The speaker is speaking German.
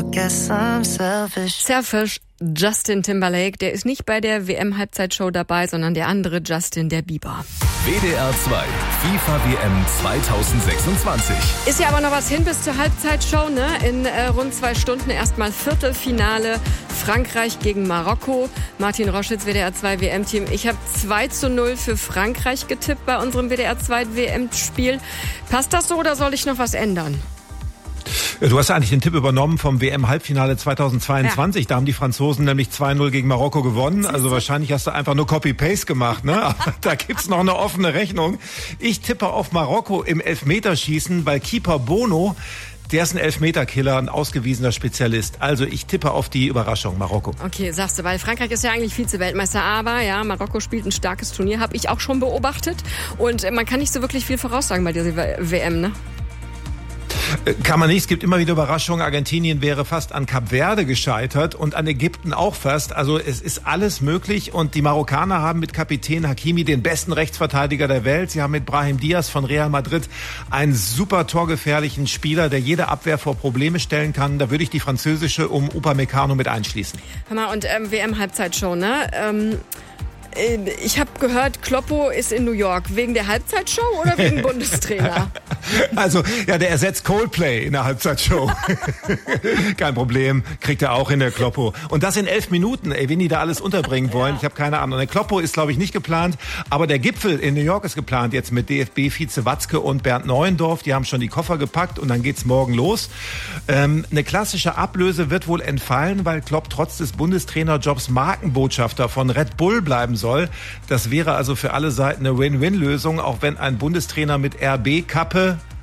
guess I'm selfish. Selfish, Justin Timberlake, der ist nicht bei der WM-Halbzeitshow dabei, sondern der andere Justin, der Bieber. WDR 2, FIFA WM 2026. Ist ja aber noch was hin bis zur Halbzeitshow, ne? In rund 2 Stunden erstmal Viertelfinale Frankreich gegen Marokko. Martin Roschitz, WDR 2 WM-Team. Ich habe 2:0 für Frankreich getippt bei unserem WDR 2 WM-Spiel. Passt das so oder soll ich noch was ändern? Du hast eigentlich den Tipp übernommen vom WM-Halbfinale 2022. Ja. Da haben die Franzosen nämlich 2:0 gegen Marokko gewonnen. Also wahrscheinlich hast du einfach nur Copy-Paste gemacht, ne? Aber da gibt's noch eine offene Rechnung. Ich tippe auf Marokko im Elfmeterschießen, weil Keeper Bono, der ist ein Elfmeterkiller, ein ausgewiesener Spezialist. Also ich tippe auf die Überraschung, Marokko. Okay, sagst du, weil Frankreich ist ja eigentlich Vize-Weltmeister, aber ja, Marokko spielt ein starkes Turnier, habe ich auch schon beobachtet. Und man kann nicht so wirklich viel voraussagen bei dieser WM, ne? Kann man nicht, es gibt immer wieder Überraschungen. Argentinien wäre fast an Kap Verde gescheitert und an Ägypten auch fast. Also es ist alles möglich und die Marokkaner haben mit Kapitän Hakimi den besten Rechtsverteidiger der Welt. Sie haben mit Brahim Diaz von Real Madrid einen super torgefährlichen Spieler, der jede Abwehr vor Probleme stellen kann. Da würde ich die französische um Upamecano mit einschließen. Hör mal, und WM-Halbzeitshow, ne? Ich habe gehört, Kloppo ist in New York. Wegen der Halbzeitshow oder wegen Bundestrainer? Also, ja, der ersetzt Coldplay in der Halbzeitshow. Kein Problem, kriegt er auch in der Kloppo. Und das in 11 Minuten, ey, wenn die da alles unterbringen wollen. Ja. Ich habe keine Ahnung. Der Kloppo ist, glaube ich, nicht geplant. Aber der Gipfel in New York ist geplant jetzt mit DFB-Vize Watzke und Bernd Neuendorf. Die haben schon die Koffer gepackt und dann geht's morgen los. Eine klassische Ablöse wird wohl entfallen, weil Klopp trotz des Bundestrainerjobs Markenbotschafter von Red Bull bleiben soll. Das wäre also für alle Seiten eine Win-Win-Lösung, auch wenn ein Bundestrainer mit RB-Kappe